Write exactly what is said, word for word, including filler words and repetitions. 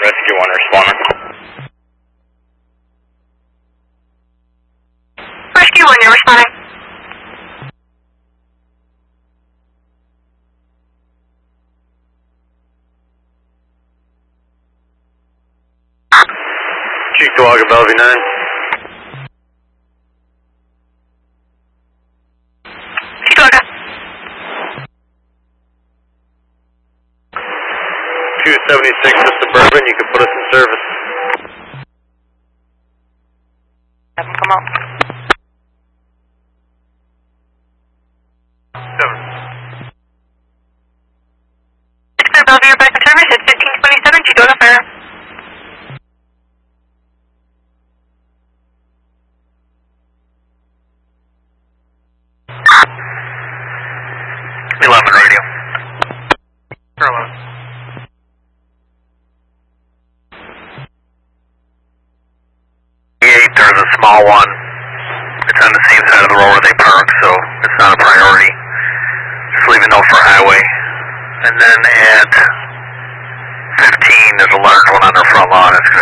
Rescue one responding. Rescue one, you're responding. Cheektowaga, Bellevue nine. Cheektowaga. two seventy-six to Suburban, you can put us in service. Have them come out. Seven. Victor Bellevue, you're back in service at fifteen twenty-seven, Cheektowaga Fire. eleven radio. eleven. eight, there's a small one. It's on the same side of the road where they park, so it's not a priority. Just leave a note for highway. And then at fifteen, there's a large one on their front lawn. It's